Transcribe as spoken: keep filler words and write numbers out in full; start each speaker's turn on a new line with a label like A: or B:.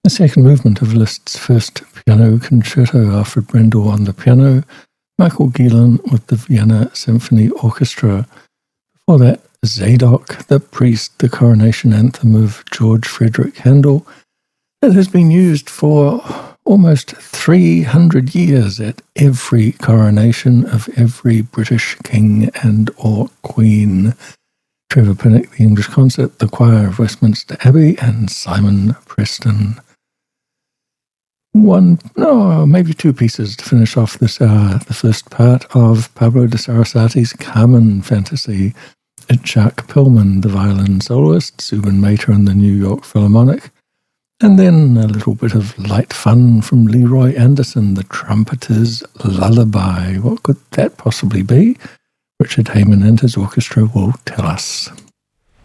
A: The second movement of Liszt's first piano concerto, Alfred Brendel on the piano, Michael Gielan with the Vienna Symphony Orchestra. Before that, Zadok, the Priest, the coronation anthem of George Frederick Handel. It has been used for almost three hundred years at every coronation of every British king and or queen. Trevor Pinnock, the English Concert, the Choir of Westminster Abbey, and Simon Preston. One, no, maybe two pieces to finish off this hour. The first part of Pablo de Sarasate's Carmen Fantasy. Jacques Pillman, the violin soloist, Zubin Mehta and the New York Philharmonic. And then a little bit of light fun from Leroy Anderson, the Trumpeter's Lullaby. What could that possibly be? Richard Heyman and his orchestra will tell us.